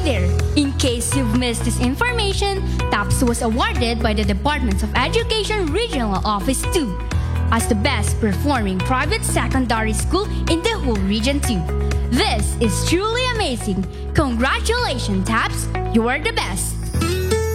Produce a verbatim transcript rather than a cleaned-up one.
there, in case you've missed this information, TAPS was awarded by the Department of Education Regional Office two as the best performing private secondary school in the whole Region two. This is truly amazing. Congratulations, TAPS! You are the best!